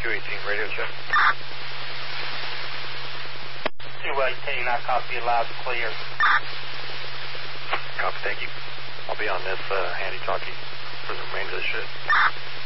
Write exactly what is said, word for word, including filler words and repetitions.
two eighteen, radio check. two eighteen, I copy you loud and clear. Copy, thank you. I'll be on this uh, handy-talkie for the remainder of the shit.